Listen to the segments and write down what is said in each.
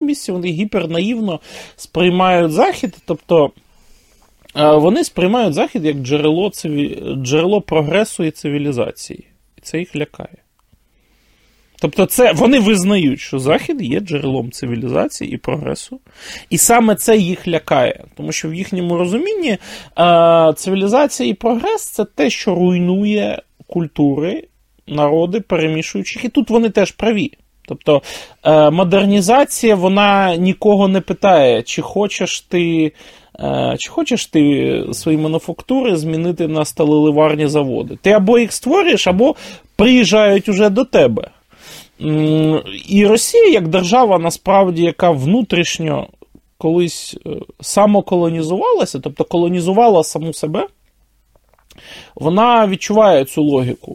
місці вони гіпернаївно сприймають Захід, тобто вони сприймають Захід як джерело прогресу і цивілізації. І це їх лякає. Тобто вони визнають, що Захід є джерелом цивілізації і прогресу. І саме це їх лякає. Тому що в їхньому розумінні цивілізація і прогрес – це те, що руйнує культури, народи, перемішуючих. І тут вони теж праві. Тобто модернізація, вона нікого не питає, чи хочеш ти свої мануфактури змінити на сталеливарні заводи. Ти або їх створюєш, або приїжджають уже до тебе. І Росія, як держава, насправді, яка внутрішньо колись самоколонізувалася, тобто колонізувала саму себе, вона відчуває цю логіку.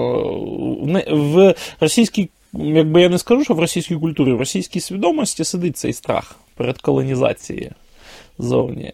В російській, якби я не скажу, що в російській культурі, в російській свідомості сидить цей страх перед колонізацією зовні.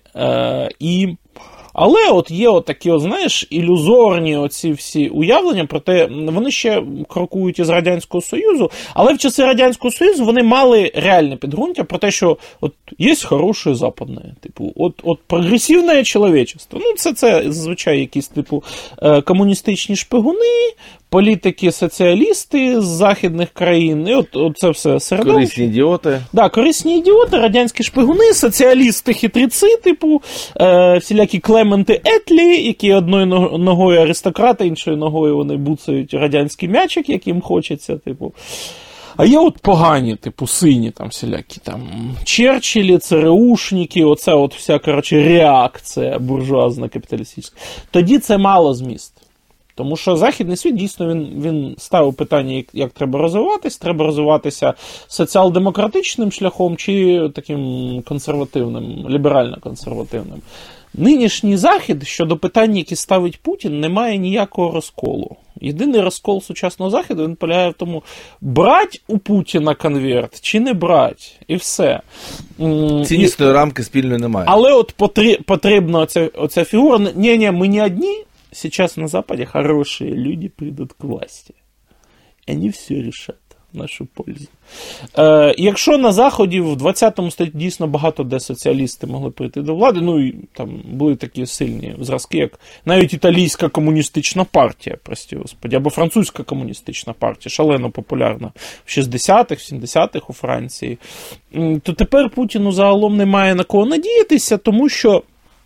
Але от є такі, знаєш, ілюзорні оці всі уявлення, проте вони ще крокують із Радянського Союзу, але в часи Радянського Союзу вони мали реальне підґрунтя про те, що от є хороше западне, типу, от прогресивне чоловічество. Ну, це зазвичай якісь, типу, комуністичні шпигуни, політики-соціалісти з західних країн, і от це все середовище. Корисні ідіоти. Да, корисні ідіоти, радянські шпигуни, соціалісти-хитриці, типу, всілякі Клементи Етлі, які одною ногою аристократи, іншою ногою вони буцають радянський м'ячик, яким хочеться, типу. А є от погані, типу, сині, там, всілякі, там, Черчиллі, ЦРУшники, оця от вся, коротше, реакція буржуазна капіталістична. Тоді це мало зміст. Тому що західний світ, дійсно, він ставив питання, як треба розвиватись. Треба розвиватися соціал-демократичним шляхом чи таким консервативним, ліберально-консервативним. Нинішній Захід щодо питань, які ставить Путін, не має ніякого розколу. Єдиний розкол сучасного Заходу, він полягає в тому, брать у Путіна конверт чи не брать. І все. Ціннісної рамки спільної немає. Але от потрібна оця фігура. Ні, ми не одні. Сейчас на Западе хорошие люди придут к власти. Они все решат в нашу пользу. Якщо на Заході в 20-му столітті дійсно багато де соціалісти могли прийти до влади, ну і там були такі сильні зразки, як навіть італійська комуністична партія, прості господи, або французька комуністична партія, шалено популярна в 60-х, в 70-х у Франції, то тепер Путіну загалом немає на кого надіятися, тому що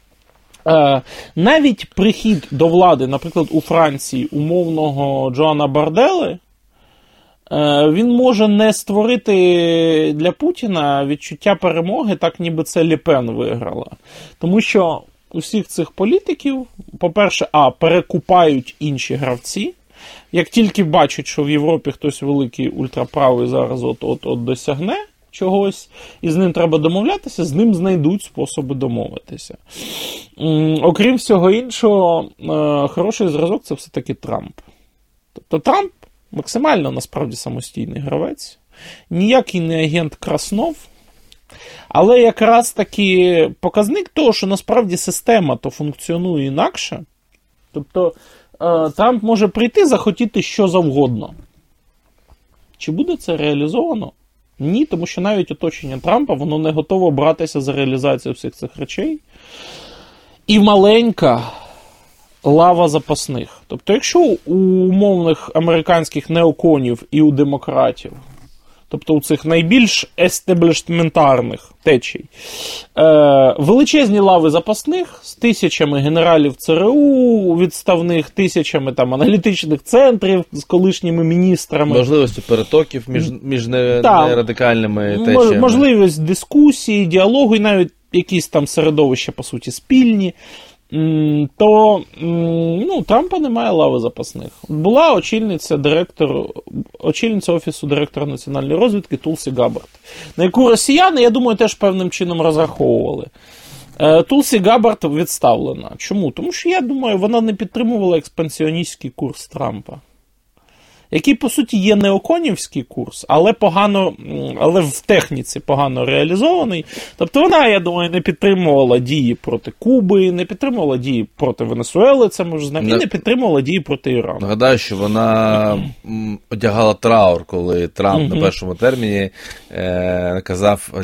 навіть прихід до влади, наприклад, у Франції умовного Джоана Бардели, він може не створити для Путіна відчуття перемоги, так ніби це Ле Пен виграла. Тому що усіх цих політиків, по-перше, перекупають інші гравці. Як тільки бачать, що в Європі хтось великий ультраправий зараз от досягне чогось, і з ним треба домовлятися, з ним знайдуть способи домовитися. Окрім всього іншого, хороший зразок – це все-таки Трамп. Тобто Трамп максимально, насправді, самостійний гравець, ніякий не агент Краснов, але якраз таки показник того, що насправді система то функціонує інакше. Тобто Трамп може прийти, захотіти що завгодно. Чи буде це реалізовано? Ні, тому що навіть оточення Трампа, воно не готово братися за реалізацію всіх цих речей. І маленька лава запасних. Тобто, якщо у умовних американських неоконів і у демократів, тобто у цих найбільш естеблішментарних течій, величезні лави запасних з тисячами генералів ЦРУ, відставних, тисячами там аналітичних центрів з колишніми міністрами. Можливості перетоків між нерадикальними течіями. Можливість дискусії, діалогу і навіть якісь там середовища, по суті, спільні. То Трампа немає лави запасних. Була очільниця Офісу директора національної розвідки Тулсі Габбард, на яку росіяни, я думаю, теж певним чином розраховували. Тулсі Габбард відставлена. Чому? Тому що, я думаю, вона не підтримувала експансіоністський курс Трампа, який, по суті, є неоконівський курс, але в техніці погано реалізований. Тобто вона, я думаю, не підтримувала дії проти Куби, не підтримувала дії проти Венесуели, це ми вже знаємо, і не підтримувала дії проти Ірану. Нагадаю, що вона одягала траур, коли Трамп на першому терміні наказав